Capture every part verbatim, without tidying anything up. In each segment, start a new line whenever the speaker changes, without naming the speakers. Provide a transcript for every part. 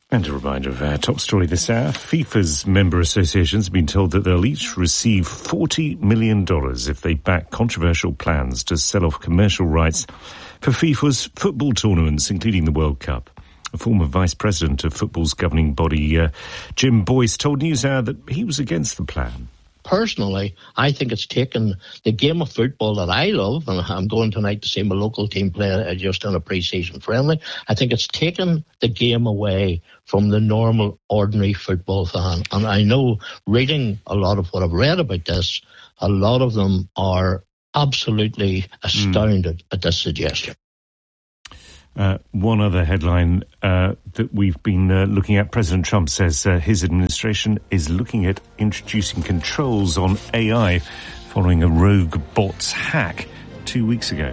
And a reminder of our top story this hour. FIFA's member associations have been told that they'll each receive forty million dollars if they back controversial plans to sell off commercial rights for FIFA's football tournaments, including the World Cup. A former vice president of football's governing body, uh, Jim Boyce, told NewsHour that he was against the plan.
Personally, I think it's taken the game of football that I love, and I'm going tonight to see my local team play just in a pre-season friendly. I think it's taken the game away from the normal, ordinary football fan. And I know, reading a lot of what I've read about this, a lot of them are absolutely astounded mm. at this suggestion.
Uh, one other headline uh, that we've been uh, looking at, President Trump says uh, his administration is looking at introducing controls on A I following a rogue bot's hack two weeks ago.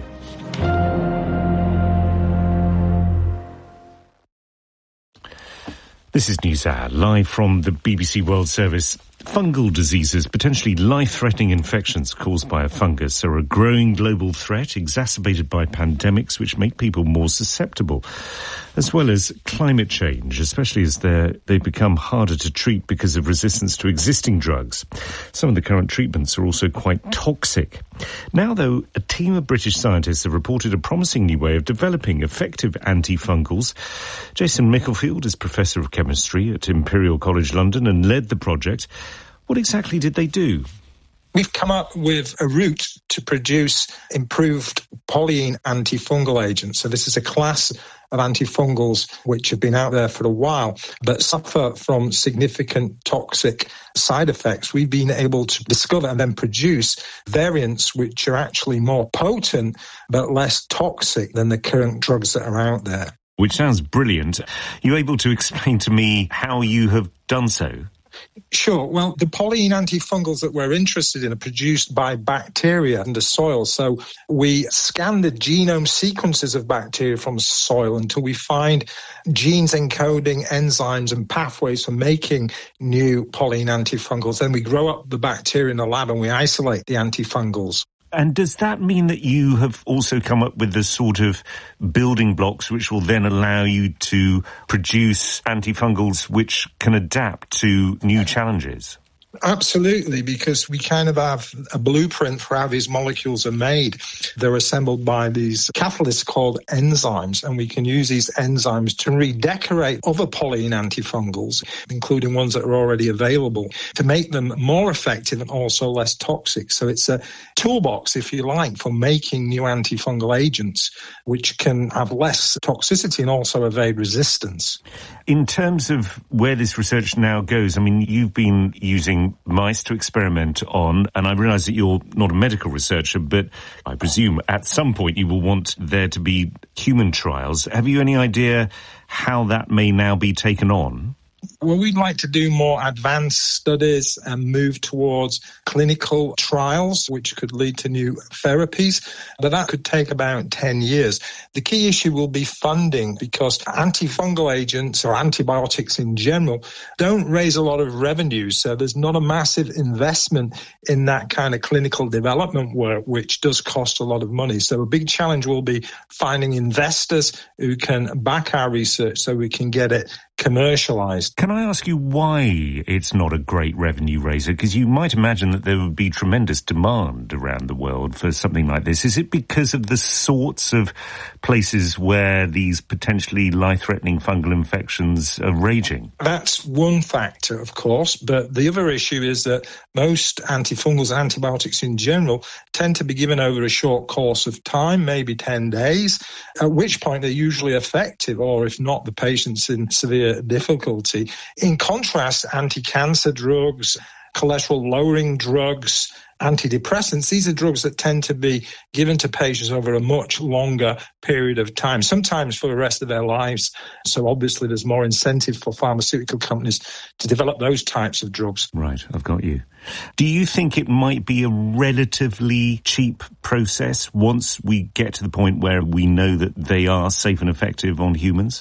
This is NewsHour, live from the B B C World Service. Fungal diseases, potentially life-threatening infections caused by a fungus, are a growing global threat exacerbated by pandemics which make people more susceptible, as well as climate change, especially as they become harder to treat because of resistance to existing drugs. Some of the current treatments are also quite toxic. Now, though, a team of British scientists have reported a promising new way of developing effective antifungals. Jason Micklefield is Professor of Chemistry at Imperial College London and led the project. What exactly did they do?
We've come up with a route to produce improved polyene antifungal agents. So this is a class of antifungals which have been out there for a while but suffer from significant toxic side effects. We've been able to discover and then produce variants which are actually more potent but less toxic than the current drugs that are out there.
Which sounds brilliant. Are you able to explain to me how you have done so?
Sure. Well, the polyene antifungals that we're interested in are produced by bacteria in the soil. So we scan the genome sequences of bacteria from soil until we find genes encoding enzymes and pathways for making new polyene antifungals. Then we grow up the bacteria in the lab and we isolate the antifungals.
And does that mean that you have also come up with the sort of building blocks which will then allow you to produce antifungals which can adapt to new challenges?
Absolutely, because we kind of have a blueprint for how these molecules are made. They're assembled by these catalysts called enzymes, and we can use these enzymes to redecorate other polyene antifungals, including ones that are already available, to make them more effective and also less toxic. So it's a toolbox, if you like, for making new antifungal agents, which can have less toxicity and also evade resistance.
In terms of where this research now goes, I mean, you've been using mice to experiment on, and I realise that you're not a medical researcher, but I presume at some point you will want there to be human trials. Have you any idea how that may now be taken on?
Well, we'd like to do more advanced studies and move towards clinical trials, which could lead to new therapies, but that could take about ten years. The key issue will be funding, because antifungal agents or antibiotics in general don't raise a lot of revenue, so there's not a massive investment in that kind of clinical development work, which does cost a lot of money. So a big challenge will be finding investors who can back our research so we can get it commercialized.
Can I ask you why it's not a great revenue raiser? Because you might imagine that there would be tremendous demand around the world for something like this. Is it because of the sorts of places where these potentially life-threatening fungal infections are raging?
That's one factor, of course, but the other issue is that most antifungals and antibiotics in general tend to be given over a short course of time, maybe ten days, at which point they're usually effective, or if not, the patient's in severe difficulty. In contrast, anti-cancer drugs, cholesterol-lowering drugs, antidepressants, these are drugs that tend to be given to patients over a much longer period of time, sometimes for the rest of their lives. So obviously there's more incentive for pharmaceutical companies to develop those types of drugs.
Right, I've got you. Do you think it might be a relatively cheap process once we get to the point where we know that they are safe and effective on humans?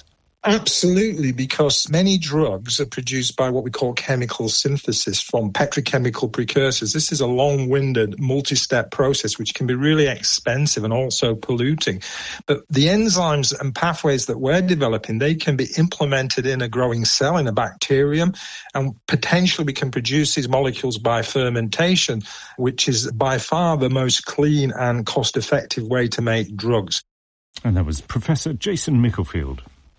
Absolutely, because many drugs are produced by what we call chemical synthesis from petrochemical precursors. This is a long-winded, multi-step process which can be really expensive and also polluting. But the enzymes and pathways that we're developing, they can be implemented in a growing cell, in a bacterium, and potentially we can produce these molecules by fermentation, which is by far the most clean and cost-effective way to make drugs.
And that was Professor Jason Mickelfield.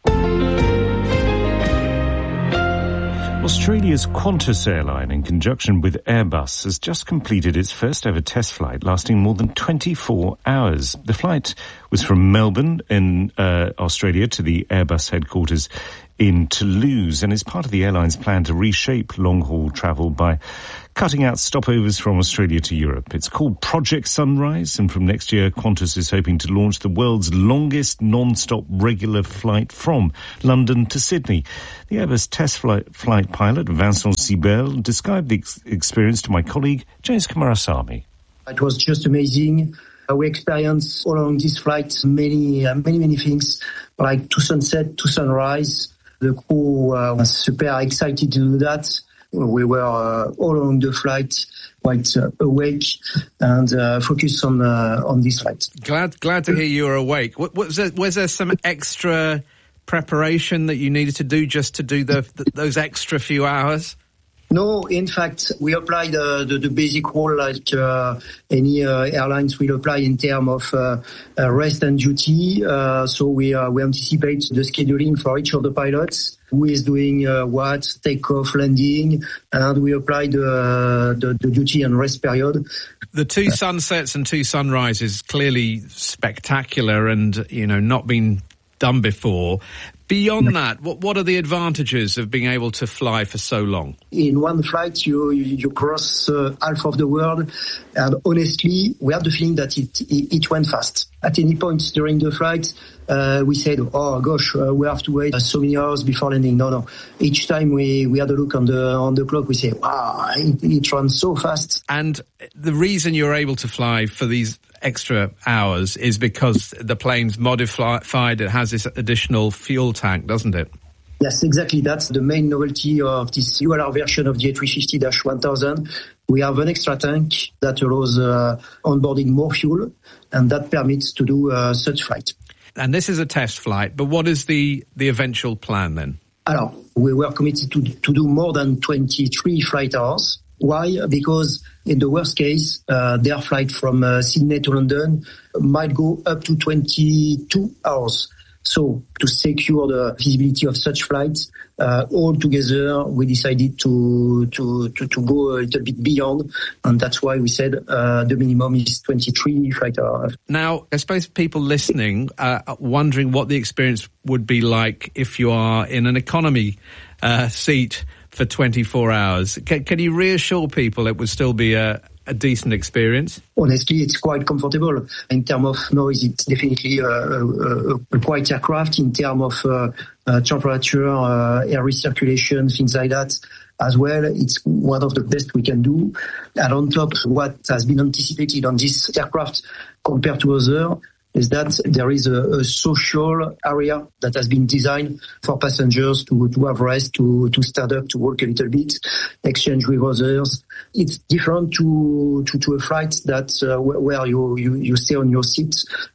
Australia's Qantas airline, in conjunction with Airbus, has just completed its first ever test flight lasting more than twenty-four hours. The flight was from Melbourne in uh, Australia to the Airbus headquarters in Toulouse, and is part of the airline's plan to reshape long-haul travel by cutting out stopovers from Australia to Europe. It's called Project Sunrise, and from next year, Qantas is hoping to launch the world's longest non-stop regular flight from London to Sydney. The Airbus test flight, flight pilot, Vincent Sibel, described the ex- experience to my colleague, James Kamarasamy.
It was just amazing. Uh, we experienced all along this flight many, uh, many, many things, like to sunset, to sunrise. The crew uh, was super excited to do that. We were uh, all along the flight quite uh, awake and uh, focused on uh, on this flight.
Glad glad to hear you were awake. What, was, there, was there some extra preparation that you needed to do just to do the, the those extra few hours?
No, in fact, we applied uh, the, the basic rule like uh, any uh, airlines will apply in terms of uh, uh, rest and duty. Uh, so we uh, we anticipate the scheduling for each of the pilots, who is doing uh, what, takeoff, landing, and we apply the, the the duty and rest period.
The two sunsets and two sunrises, clearly spectacular and, you know, not been done before. Beyond that, what what are the advantages of being able to fly for so long?
In one flight, you you, you cross uh, half of the world, and honestly, we have the feeling that it it, it went fast. At any point during the flight, uh, we said, "Oh gosh, uh, we have to wait uh, so many hours before landing." No, no. Each time we, we had a look on the on the clock, we say, "Wow, it, it runs so fast."
And the reason you're able to fly for these extra hours is because the plane's modified. It has this additional fuel tank, doesn't it?
Yes, exactly. That's the main novelty of this U L R version of the A three fifty dash one thousand. We have an extra tank that allows uh, onboarding more fuel, and that permits to do uh, such flight.
And this is a test flight, but what is the, the eventual plan then?
Alors, we were committed to, to do more than twenty-three flight hours. Why? Because in the worst case, uh, their flight from uh, Sydney to London might go up to twenty-two hours. So to secure the feasibility of such flights, uh, all together, we decided to, to, to, to go a little bit beyond. And that's why we said, uh, the minimum is twenty-three flight hours.
Now, I suppose people listening, uh, wondering what the experience would be like if you are in an economy, uh, seat for twenty-four hours. Can, can you reassure people it would still be a, a decent experience?
Honestly, it's quite comfortable. In terms of noise, it's definitely a, a, a quiet aircraft. In terms of uh, uh, temperature, uh, air recirculation, things like that as well, it's one of the best we can do. And on top, what has been anticipated on this aircraft compared to other is that there is a, a social area that has been designed for passengers to, to have rest, to, to stand up, to walk a little bit, exchange with others. It's different to, to, to a flight that, uh, where you, you, you stay on your seat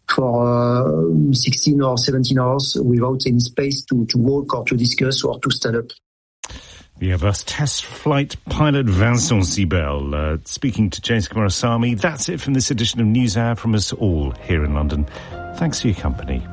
for uh, sixteen or seventeen hours without any space to, to walk or to discuss or to stand up.
The Airbus test flight pilot Vincent Sibel uh, speaking to James Kamarasamy. That's it from this edition of NewsHour from us all here in London. Thanks for your company.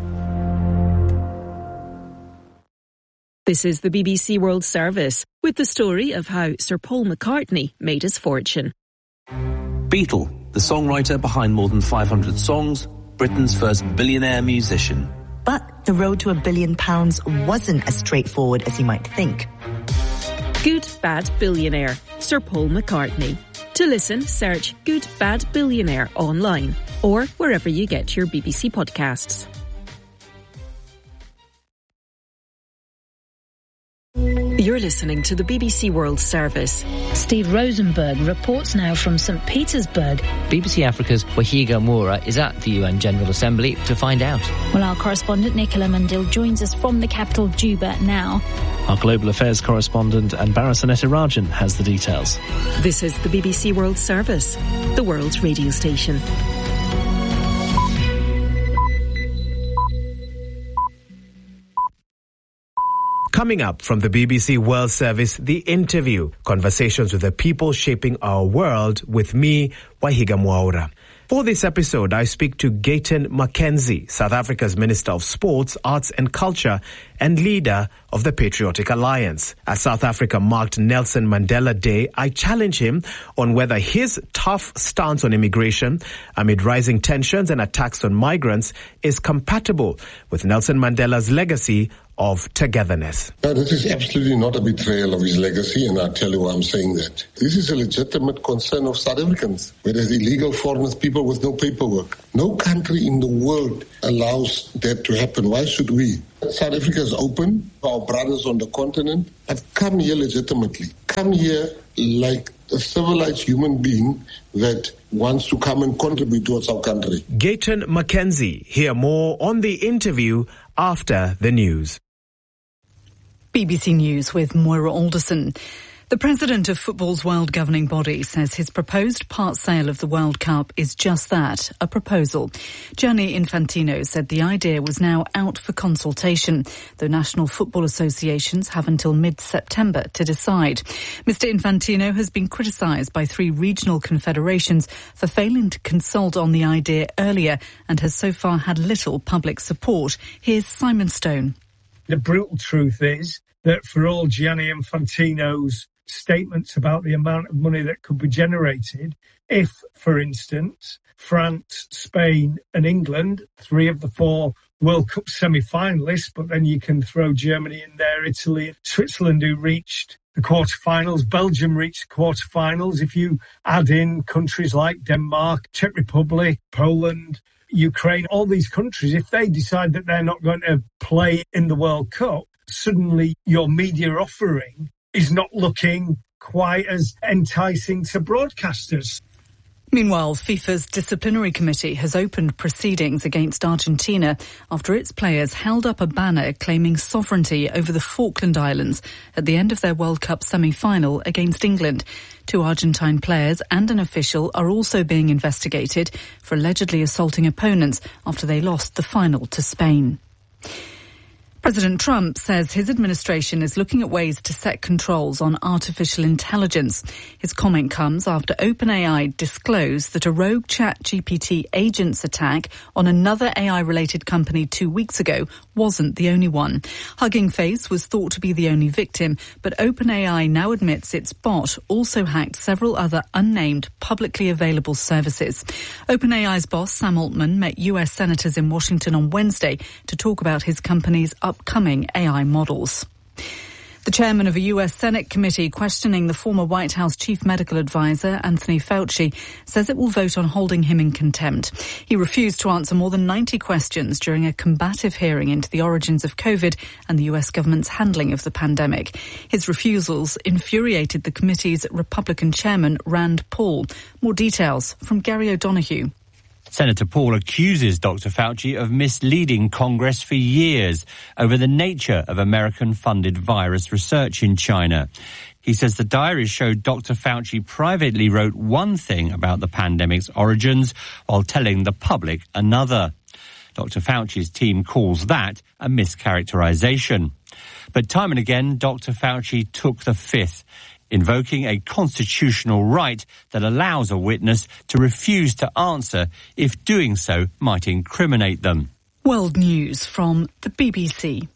This is the B B C World Service with the story of how Sir Paul McCartney made his fortune.
Beatle, the songwriter behind more than five hundred songs, Britain's first billionaire musician.
But the road to a billion pounds wasn't as straightforward as you might think.
Good Bad Billionaire, Sir Paul McCartney. To listen, search Good Bad Billionaire online or wherever you get your B B C podcasts. You're listening to the B B C World Service.
Steve Rosenberg reports now from Saint Petersburg.
B B C Africa's Wahiga Moura is at the U N General Assembly to find out.
Well, our correspondent Nicola Mandil joins us from the capital, Juba, now.
Our global affairs correspondent Anbara Sanetirajan has the details.
This is the B B C World Service, the world's radio station.
Coming up from the B B C World Service, The Interview, conversations with the people shaping our world with me, Wahiga Moura. For this episode, I speak to Gayton McKenzie, South Africa's Minister of Sports, Arts and Culture and leader of the Patriotic Alliance. As South Africa marked Nelson Mandela Day, I challenge him on whether his tough stance on immigration amid rising tensions and attacks on migrants is compatible with Nelson Mandela's legacy of togetherness.
No, this is absolutely not a betrayal of his legacy, and I'll tell you why I'm saying that. This is a legitimate concern of South Africans, where there's illegal foreigners, people with no paperwork. No country in the world allows that to happen. Why should we? South Africa is open, our brothers on the continent, but come here legitimately. Come here like a civilized human being that wants to come and contribute towards our country.
Gayton McKenzie. Hear more on The Interview after the news.
B B C News with Moira Alderson. The president of football's world governing body says his proposed part sale of the World Cup is just that, a proposal. Gianni Infantino said the idea was now out for consultation, though national football associations have until mid-September to decide. Mister Infantino has been criticised by three regional confederations for failing to consult on the idea earlier and has so far had little public support. Here's Simon Stone.
The brutal truth is that for all Gianni Infantino's statements about the amount of money that could be generated, if, for instance, France, Spain and England, three of the four World Cup semi-finalists, but then you can throw Germany in there, Italy, Switzerland, who reached the quarterfinals, Belgium reached the quarterfinals. If you add in countries like Denmark, Czech Republic, Poland, Ukraine, all these countries, if they decide that they're not going to play in the World Cup, suddenly your media offering is not looking quite as enticing to broadcasters.
Meanwhile, FIFA's disciplinary committee has opened proceedings against Argentina after its players held up a banner claiming sovereignty over the Falkland Islands at the end of their World Cup semi-final against England. Two Argentine players and an official are also being investigated for allegedly assaulting opponents after they lost the final to Spain. President Trump says his administration is looking at ways to set controls on artificial intelligence. His comment comes after OpenAI disclosed that a rogue ChatGPT agents attack on another A I-related company two weeks ago wasn't the only one. Hugging Face was thought to be the only victim, but OpenAI now admits its bot also hacked several other unnamed publicly available services. OpenAI's boss, Sam Altman, met U S senators in Washington on Wednesday to talk about his company's upcoming A I models. The chairman of a U S Senate committee questioning the former White House chief medical advisor, Anthony Fauci, says it will vote on holding him in contempt. He refused to answer more than ninety questions during a combative hearing into the origins of COVID and the U S government's handling of the pandemic. His refusals infuriated the committee's Republican chairman, Rand Paul. More details from Gary O'Donoghue.
Senator Paul accuses Doctor Fauci of misleading Congress for years over the nature of American-funded virus research in China. He says the diaries showed Doctor Fauci privately wrote one thing about the pandemic's origins while telling the public another. Doctor Fauci's team calls that a mischaracterization. But time and again, Doctor Fauci took the fifth, invoking a constitutional right that allows a witness to refuse to answer if doing so might incriminate them.
World News from the B B C.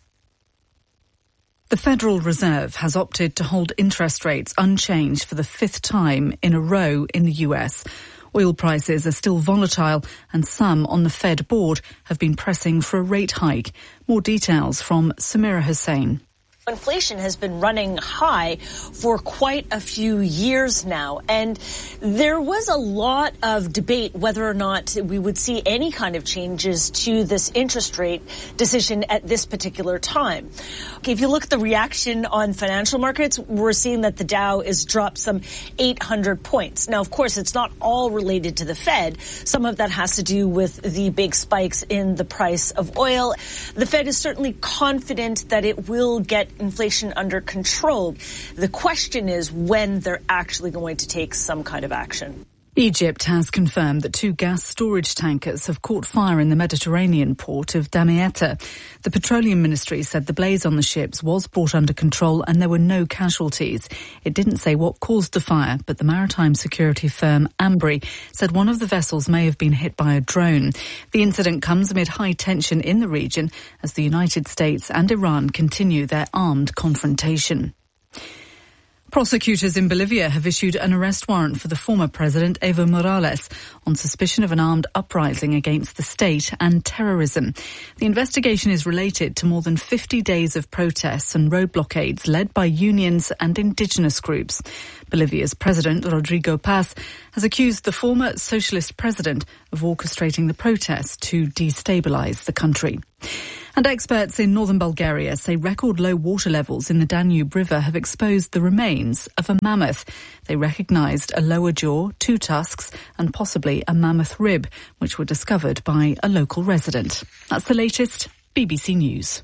The Federal Reserve has opted to hold interest rates unchanged for the fifth time in a row in the U S. Oil prices are still volatile and some on the Fed board have been pressing for a rate hike. More details from Samira Hussain.
Inflation has been running high for quite a few years now, and there was a lot of debate whether or not we would see any kind of changes to this interest rate decision at this particular time. If you look at the reaction on financial markets, we're seeing that the Dow is dropped some eight hundred points. Now, of course, it's not all related to the Fed. Some of that has to do with the big spikes in the price of oil. The Fed is certainly confident that it will get inflation under control. The question is when they're actually going to take some kind of action.
Egypt has confirmed that two gas storage tankers have caught fire in the Mediterranean port of Damietta. The Petroleum Ministry said the blaze on the ships was brought under control and there were no casualties. It didn't say what caused the fire, but the maritime security firm Ambri said one of the vessels may have been hit by a drone. The incident comes amid high tension in the region as the United States and Iran continue their armed confrontation. Prosecutors in Bolivia have issued an arrest warrant for the former president Evo Morales on suspicion of an armed uprising against the state and terrorism. The investigation is related to more than fifty days of protests and road blockades led by unions and indigenous groups. Bolivia's president, Rodrigo Paz, has accused the former socialist president of orchestrating the protests to destabilize the country. And experts in northern Bulgaria say record low water levels in the Danube River have exposed the remains of a mammoth. They recognised a lower jaw, two tusks and possibly a mammoth rib, which were discovered by a local resident. That's the latest. B B C News.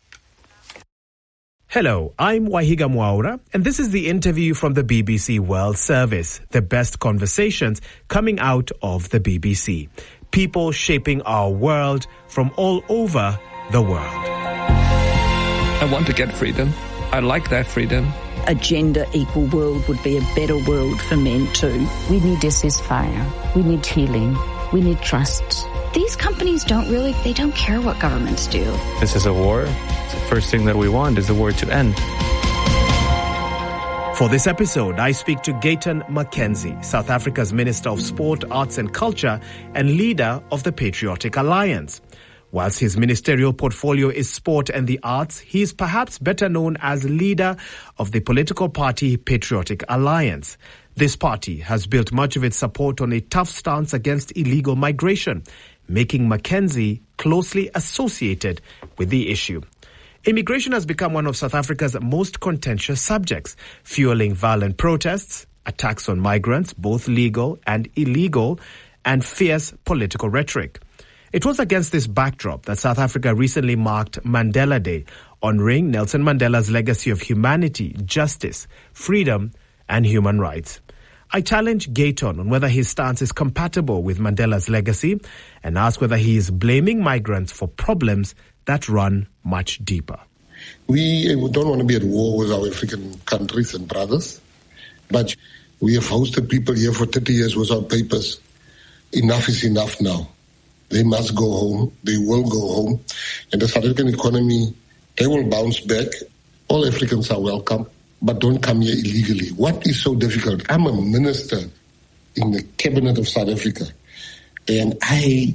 Hello, I'm Wahiga Mwaura, and this is the interview from the B B C World Service, the best conversations coming out of the B B C. People shaping our world from all over the world.
I want to get freedom. I like that freedom.
A gender equal world would be a better world for men too.
We need a ceasefire. We need healing. We need trust.
These companies don't really, they don't care what governments do.
This is a war. The first thing that we want is the war to end.
For this episode, I speak to Gayton McKenzie, South Africa's Minister of Sport, Arts and Culture and leader of the Patriotic Alliance. Whilst his ministerial portfolio is sport and the arts, he is perhaps better known as leader of the political party Patriotic Alliance. This party has built much of its support on a tough stance against illegal migration, making McKenzie closely associated with the issue. Immigration has become one of South Africa's most contentious subjects, fueling violent protests, attacks on migrants, both legal and illegal, and fierce political rhetoric. It was against this backdrop that South Africa recently marked Mandela Day, honouring Nelson Mandela's legacy of humanity, justice, freedom, and human rights. I challenge Gayton on whether his stance is compatible with Mandela's legacy and ask whether he is blaming migrants for problems that run much deeper.
We don't want to be at war with our African countries and brothers, but we have hosted people here for thirty years without papers. Enough is enough now. They must go home. They will go home. And the South African economy, they will bounce back. All Africans are welcome, but don't come here illegally. What is so difficult? I'm a minister in the cabinet of South Africa, and I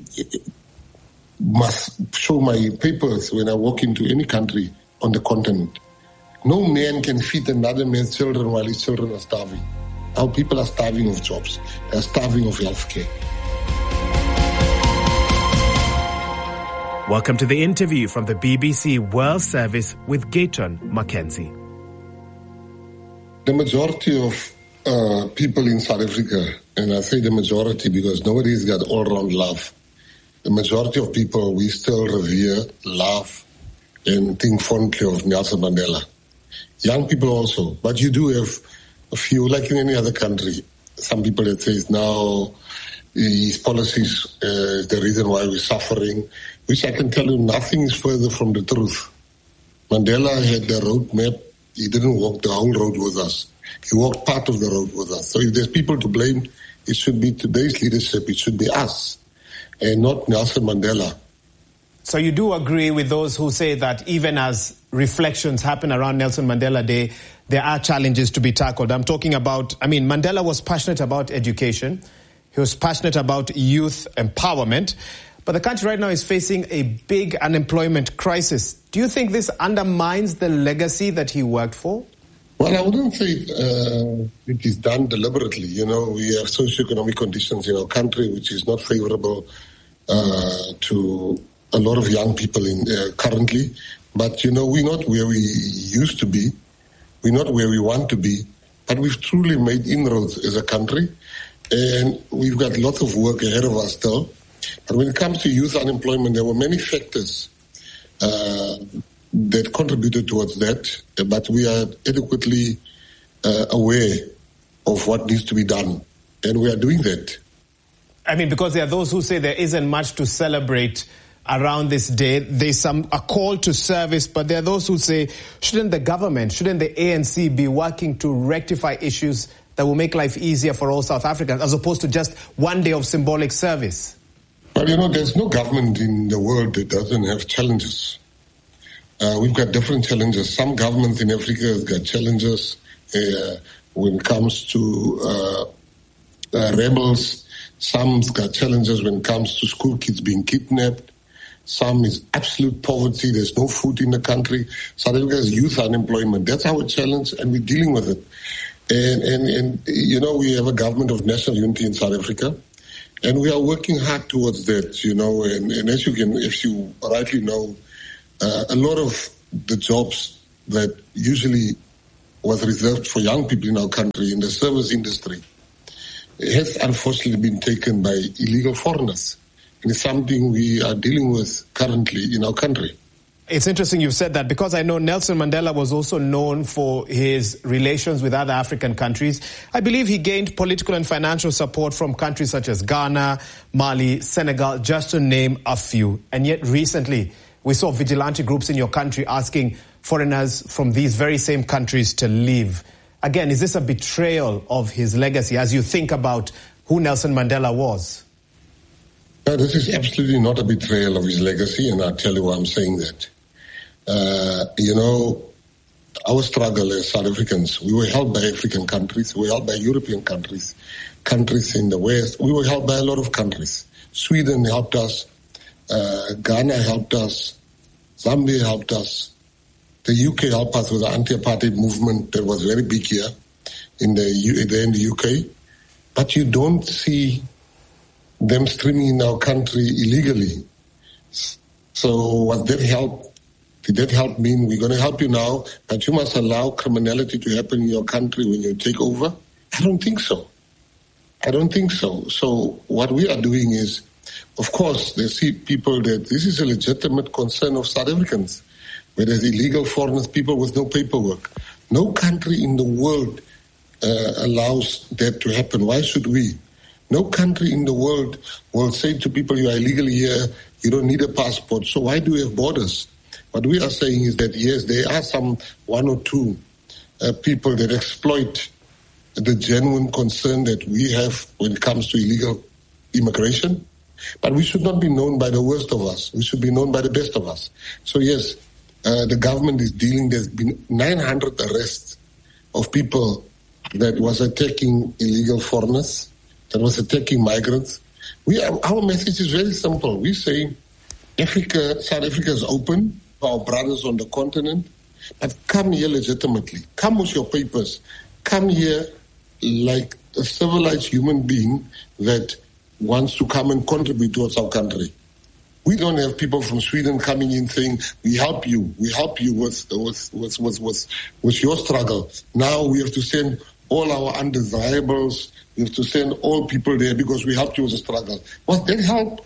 must show my papers when I walk into any country on the continent. No man can feed another man's children while his children are starving. Our people are starving of jobs. They are starving of health care.
Welcome to the interview from the B B C World Service with Gayton McKenzie.
The majority of uh, people in South Africa, and I say the majority because nobody's got all-round love, the majority of people, we still revere, love, and think fondly of Nelson Mandela. Young people also, but you do have a few, like in any other country, some people that say now his policies uh, is the reason why we're suffering, which I can tell you nothing is further from the truth. Mandela had the roadmap. He didn't walk the whole road with us. He walked part of the road with us. So if there's people to blame, it should be today's leadership. It should be us and not Nelson Mandela.
So you do agree with those who say that even as reflections happen around Nelson Mandela Day, there are challenges to be tackled. I'm talking about, I mean, Mandela was passionate about education. He was passionate about youth empowerment. but the country right now is facing a big unemployment crisis. Do you think this undermines the legacy that he worked for?
Well, I wouldn't say uh, it is done deliberately. You know, we have socioeconomic conditions in our country which is not favorable uh, to a lot of young people in uh, currently. But, you know, we're not where we used to be. We're not where we want to be. But we've truly made inroads as a country. And we've got lots of work ahead of us still. But when it comes to youth unemployment, there were many factors uh, that contributed towards that, but we are adequately uh, aware of what needs to be done, and we are doing that.
I mean, because there are those who say there isn't much to celebrate around this day. There's some a call to service, but there are those who say, shouldn't the government, shouldn't the A N C be working to rectify issues that will make life easier for all South Africans, as opposed to just one day of symbolic service?
Well, you know, there's no government in the world that doesn't have challenges. Uh, we've got different challenges. Some governments in Africa have got challenges uh, when it comes to uh, uh, rebels. Some's got challenges when it comes to school kids being kidnapped. Some is absolute poverty. There's no food in the country. South Africa has youth unemployment. That's our challenge, and we're dealing with it. And, and, and you know, we have a government of national unity in South Africa, and we are working hard towards that, you know. And, and as you can, if you rightly know, Uh, a lot of the jobs that usually was reserved for young people in our country in the service industry has unfortunately been taken by illegal foreigners. And it's something we are dealing with currently in our country.
It's interesting you've said that, because I know Nelson Mandela was also known for his relations with other African countries. I believe he gained political and financial support from countries such as Ghana, Mali, Senegal, just to name a few. And yet recently, we saw vigilante groups in your country asking foreigners from these very same countries to leave. Again, is this a betrayal of his legacy as you think about who Nelson Mandela was?
No, this is absolutely not a betrayal of his legacy, and I'll tell you why I'm saying that. Uh, you know, our struggle as South Africans, we were helped by African countries, we were helped by European countries, countries in the West. We were helped by a lot of countries. Sweden helped us. Uh, Ghana helped us, Zambia helped us, the U K helped us with the anti-apartheid movement that was very big here in the, U- there in the U K. But you don't see them streaming in our country illegally. So was that help? Did that help mean we're going to help you now, but you must allow criminality to happen in your country when you take over? I don't think so. I don't think so. So what we are doing is, of course, they see people that this is a legitimate concern of South Africans, where there's illegal foreigners, people with no paperwork. No country in the world uh, allows that to happen. Why should we? No country in the world will say to people, you are illegally here, you don't need a passport, so why do we have borders? What we are saying is that, yes, there are some one or two uh, people that exploit the genuine concern that we have when it comes to illegal immigration. But we should not be known by the worst of us. We should be known by the best of us. So yes, uh, the government is dealing, there's been nine hundred arrests of people that was attacking illegal foreigners, that was attacking migrants. We are, our message is very simple. We say Africa, South Africa is open to our brothers on the continent, but come here legitimately. Come with your papers. Come here like a civilized human being that wants to come and contribute towards our country. We don't have people from Sweden coming in saying, we help you, we help you with, with, with, with, with, with your struggle. Now we have to send all our undesirables, we have to send all people there because we helped you with the struggle. Was that help?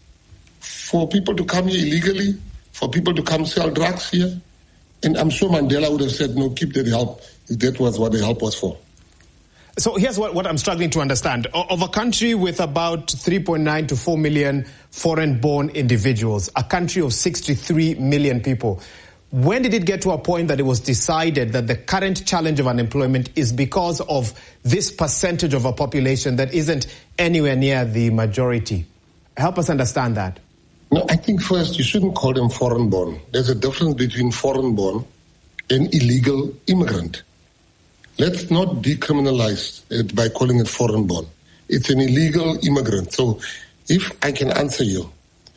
For people to come here illegally? For people to come sell drugs here? And I'm sure Mandela would have said, no, keep that help, if that was what the help was for.
So here's what, what I'm struggling to understand. Of a country with about three point nine to four million foreign-born individuals, a country of sixty-three million people, when did it get to a point that it was decided that the current challenge of unemployment is because of this percentage of a population that isn't anywhere near the majority? Help us understand that.
No, I think first you shouldn't call them foreign-born. There's a difference between foreign-born and illegal immigrant. Let's not decriminalize it by calling it foreign-born. It's an illegal immigrant. So if I can answer you,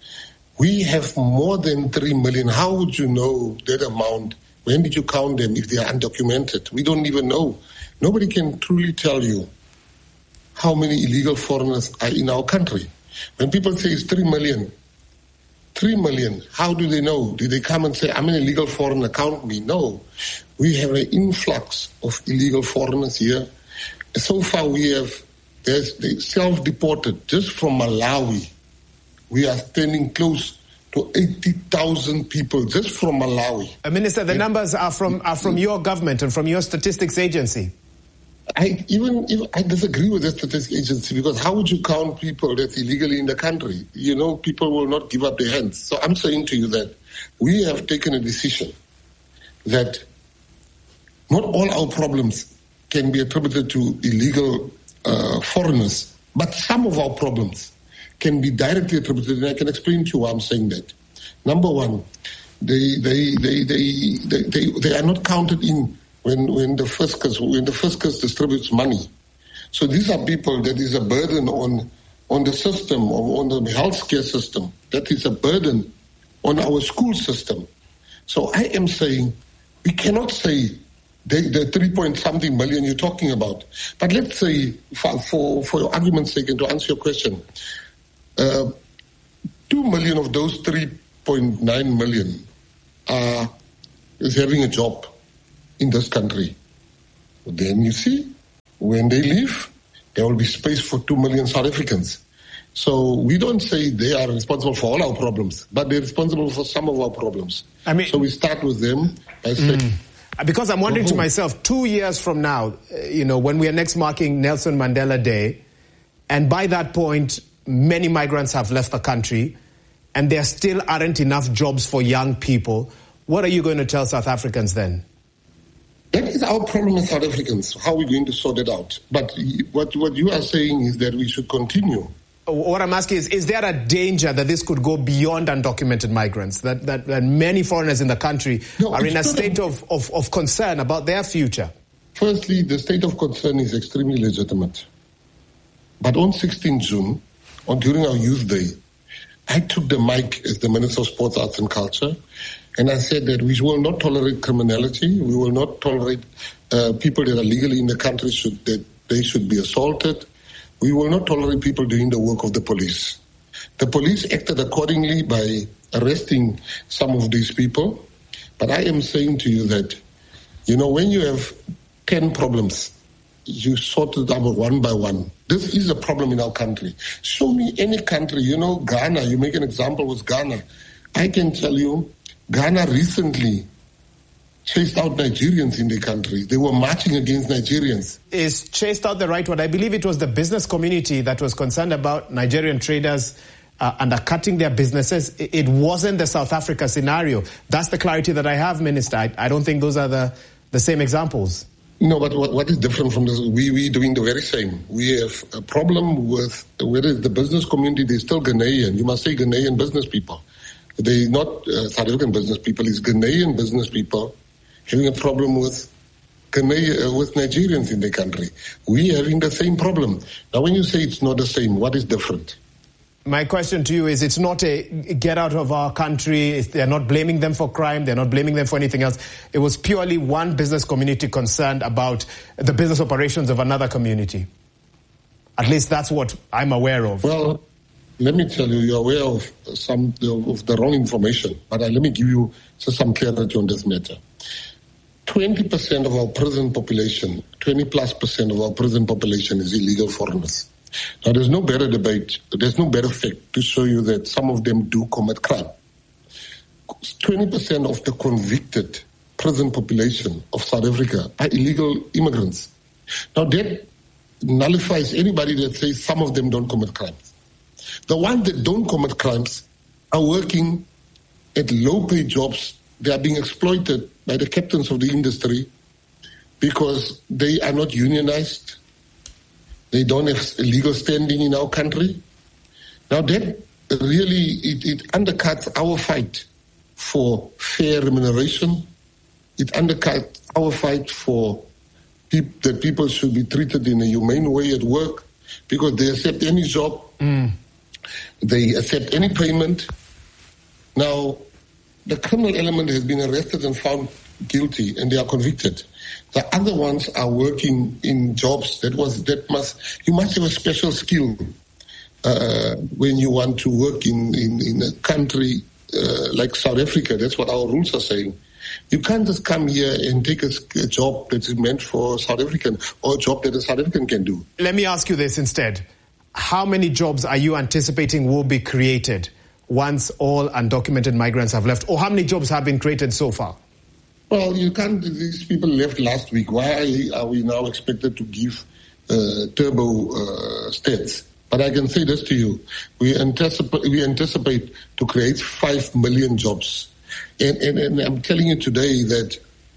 We have more than three million. How would you know that amount? When did you count them if they are undocumented? We don't even know. Nobody can truly tell you how many illegal foreigners are in our country. When people say it's three million, three million, how do they know? Do they come and say, I'm an illegal foreigner, count me? No. We have an influx of illegal foreigners here. So far we have, there's they self-deported just from Malawi. We are standing close to eighty thousand people just from Malawi.
Uh, Minister, the numbers are from are from your government and from your statistics agency.
I even, even I disagree with the statistics agency, because how would you count people that's illegally in the country? You know, people will not give up their hands. So I'm saying to you that we have taken a decision that not all our problems can be attributed to illegal uh, foreigners, but some of our problems can be directly attributed, and I can explain to you why I'm saying that. Number one, they they they they they, they, they are not counted in when when the fiscus when the fiscus distributes money. So these are people that is a burden on on the system, on the healthcare system. That is a burden on our school system. So I am saying we cannot say the, the three point something million you're talking about, but let's say for for, for your argument's sake and to answer your question. Uh, two million of those three point nine million are is having a job in this country. Then you see, when they leave, there will be space for two million South Africans. So we don't say they are responsible for all our problems, but they're responsible for some of our problems. I mean, so we start with them by saying.
Mm. Because I'm wondering to myself, two years from now, you know, when we are next marking Nelson Mandela Day, and by that point, many migrants have left the country, and there still aren't enough jobs for young people. What are you going to tell South Africans then?
That is our problem as South Africans. How are we going to sort it out? But what, what you are saying is that we should continue.
What I'm asking is, is there a danger that this could go beyond undocumented migrants, that, that, that many foreigners in the country no, are in a state of, of, of concern about their future?
Firstly, the state of concern is extremely legitimate. But on sixteenth June, on, during our Youth Day, I took the mic as the Minister of Sports, Arts and Culture, and I said that we will not tolerate criminality. We will not tolerate uh, people that are legally in the country should that they should be assaulted. We will not tolerate people doing the work of the police. The police acted accordingly by arresting some of these people. But I am saying to you that, you know, when you have ten problems, you sort it out one by one. This is a problem in our country. Show me any country, you know, Ghana, you make an example with Ghana. I can tell you, Ghana recently chased out Nigerians in the country. They were marching against Nigerians.
Is chased out the right word? I believe it was the business community that was concerned about Nigerian traders uh, undercutting their businesses. It wasn't the South Africa scenario. That's the clarity that I have, Minister. I, I don't think those are the, the same examples.
No, but what, what is different from this? We we doing the very same. We have a problem with whether it's the business community. They're still Ghanaian. You must say Ghanaian business people. They're not uh, South African business people. It's Ghanaian business people having a problem with Ghanaian, uh, with Nigerians in the country. We are having the same problem. Now, when you say it's not the same, what is different?
My question to you is, it's not a get out of our country. They're not blaming them for crime. They're not blaming them for anything else. It was purely one business community concerned about the business operations of another community. At least that's what I'm aware of.
Well, let me tell you, you're aware of some of the wrong information, but let me give you some clarity on this matter. twenty percent of our prison population, twenty plus percent of our prison population is illegal foreigners. Now, there's no better debate, there's no better fact to show you that some of them do commit crime. twenty percent of the convicted prison population of South Africa are illegal immigrants. Now, that nullifies anybody that says some of them don't commit crimes. The ones that don't commit crimes are working at low-paid jobs. They are being exploited by the captains of the industry because they are not unionized. They don't have a legal standing in our country. Now that really, it, it undercuts our fight for fair remuneration. It undercuts our fight for peop- that people should be treated in a humane way at work because they accept any job. Mm. They accept any payment. Now, the criminal element has been arrested and found guilty, and they are convicted. The other ones are working in jobs that was that must you must have a special skill uh, when you want to work in in, in a country uh, like South Africa. That's what our rules are saying. You can't just come here and take a, a job that is meant for South African or a job that a South African can do.
Let me ask you this instead. How many jobs are you anticipating will be created once all undocumented migrants have left? Or how many jobs have been created so far?
Well, you can't, these people left last week. Why are we now expected to give uh, turbo uh, stats? But I can say this to you. We anticipate, we anticipate to create five million jobs. And, and, and I'm telling you today that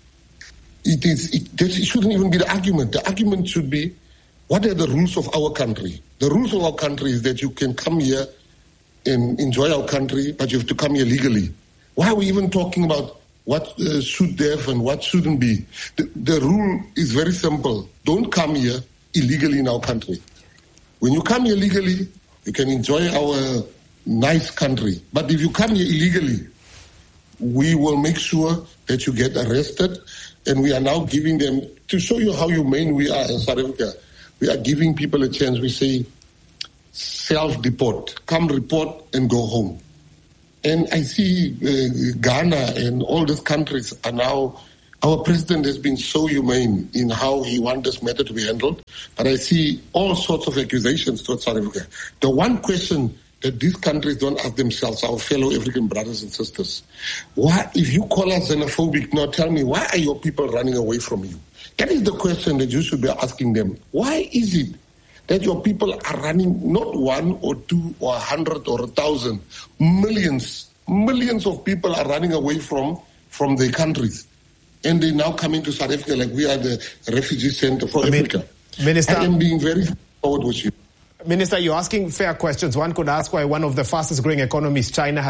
it is it, it shouldn't even be the argument. The argument should be, what are the rules of our country? The rules of our country is that you can come here and enjoy our country, but you have to come here legally. Why are we even talking about what uh, should have and what shouldn't be? The, the rule is very simple. Don't come here illegally in our country. When you come here legally, you can enjoy our nice country. But if you come here illegally, we will make sure that you get arrested, and we are now giving them, to show you how humane we are in South Africa, we are giving people a chance. We say, self-deport, come report and go home. And I see uh, Ghana and all these countries are now, our president has been so humane in how he wants this matter to be handled, but I see all sorts of accusations towards South Africa. The one question that these countries don't ask themselves, our fellow African brothers and sisters, why, if you call us xenophobic, now tell me, why are your people running away from you? That is the question that you should be asking them. Why is it that your people are running not one or two or a hundred or a thousand, millions, millions of people are running away from, from their countries. And they're now coming to South Africa like we are the refugee center for I mean, Africa.
Minister,
I am being very forward with you.
Minister, you're asking fair questions. One could ask why one of the fastest growing economies, China, has